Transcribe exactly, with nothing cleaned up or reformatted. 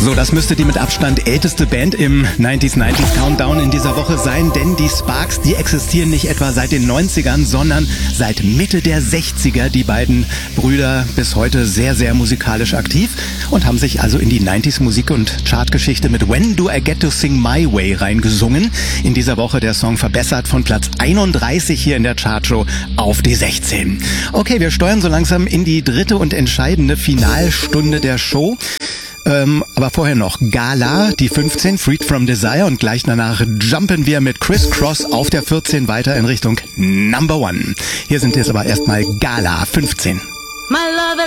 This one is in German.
So, das müsste die mit Abstand älteste Band im neunziger neunzig Countdown in dieser Woche sein, denn die Sparks, die existieren nicht etwa seit den neunzigern, sondern seit Mitte der sechziger. Die beiden Brüder bis heute sehr, sehr musikalisch aktiv und haben sich also in die neunziger Musik- und Chartgeschichte mit When Do I Get to Sing My Way reingesungen. In dieser Woche der Song verbessert von Platz einunddreißig hier in der Chartshow auf die sechzehn. Okay, wir steuern so langsam in die dritte und entscheidende Finalstunde der Show. Ähm, aber vorher noch Gala, die fünfzehn, Freed from Desire, und gleich danach jumpen wir mit Criss Cross auf der vierzehn weiter in Richtung Number One. Hier sind jetzt aber erstmal Gala fünfzehn. My love